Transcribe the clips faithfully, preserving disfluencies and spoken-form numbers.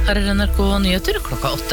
Her er N R K Nyheter klokka åtte.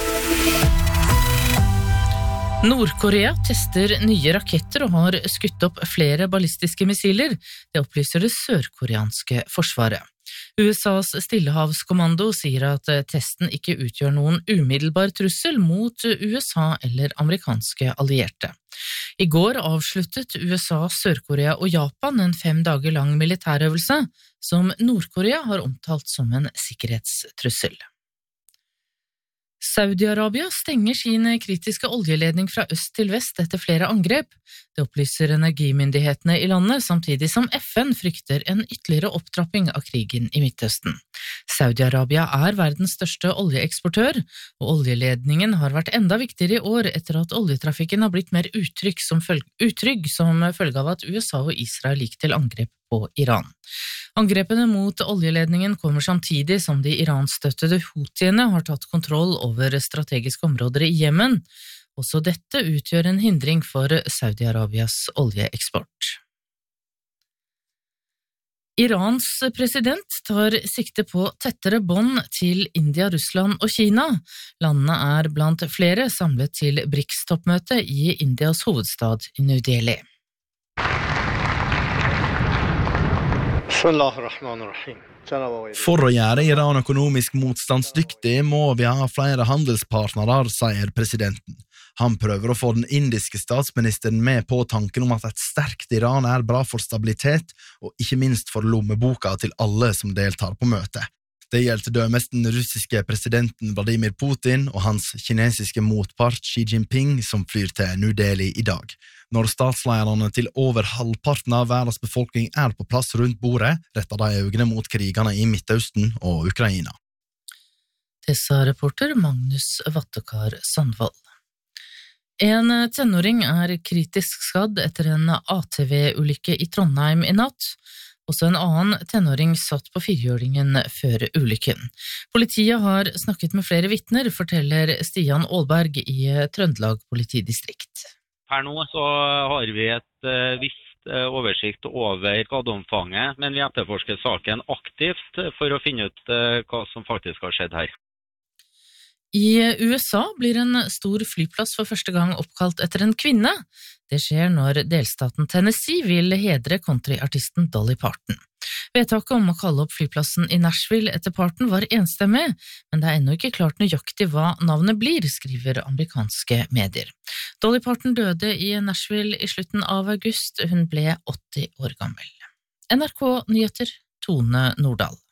Nord-Korea tester nye raketter og har skutt opp flere ballistiske missiler. Det opplyser det sørkoreanske forsvaret. U S A's Stillehavskommando sier at testen ikke utgjør noen umiddelbar trussel mot U S A eller amerikanske allierte. I går avsluttet U S A, Sør-Korea og Japan en fem dager lang militærøvelse som Nord-Korea har omtalt som en sikkerhetstrussel. Saudi-Arabia stenger sin kritiske oljeledning fra øst til vest etter flere angrep. Det opplyser energimyndighetene i landet, samtidig som F N frykter en ytterligere opptrapping av krigen i Midtøsten. Saudi-Arabia er verdens største oljeeksportør, og oljeledningen har vært enda viktigere i år etter at oljetrafikken har blitt mer utrygg som følge, utrygg som følge av at U S A og Israel gikk til angrep på Iran. Angrepene mot oljeledningen kommer samtidig som de iranstøttede Houthiene har tatt kontroll over strategiske områder i Jemen. Også dette utgjør en hindring for Saudi-Arabias oljeeksport. Irans president tar sikte på tettere bånd til India, Russland og Kina. Landene er blant flere samlet til BRICS-toppmøte i Indias hovedstad New Delhi. For å gjøre Iran økonomisk motstandsdyktig må vi ha flere handelspartnere, sier presidenten. Han prøver å få den indiske statsministeren med på tanken om at et sterkt Iran er bra for stabilitet, og ikke minst for lommeboka til alle som deltar på møtet. Det gjelder dømes den russiske presidenten Vladimir Putin og hans kinesiske motpart Xi Jinping som flyr til New Delhi i dag. Når statslederne til over halvparten av verdens befolkning er på plass rundt bordet, retter de øynene mot krigene i Midtøsten og Ukraina. Det sa reporter Magnus Vattekar Sandvold. En tenåring er kritisk skadd etter en A T V-ulykke i Trondheim i natt. Også en annen tenåring satt på firhjulingen før ulykken. Politiet har snakket med flere vitner, forteller Stian Aalberg i Trøndelag politidistrikt. Her nå så har vi et uh, visst uh, oversikt over skadeomfanget, men vi etterforsker saken aktivt for å finne ut uh, hva som faktisk har skjedd her. I U S A blir en stor flyplass for første gang oppkalt etter en kvinne. Det skjer når delstaten Tennessee vil hedre countryartisten Dolly Parton. Vedtaket om å kalle opp flyplassen i Nashville etter Parton var enstemmig, men det er ennå ikke klart nøyaktig hva navnet blir, skriver amerikanske medier. Dolly Parton døde i Nashville i slutten av august. Hun ble åtti år gammel. N R K Nyheter, Tone Nordahl.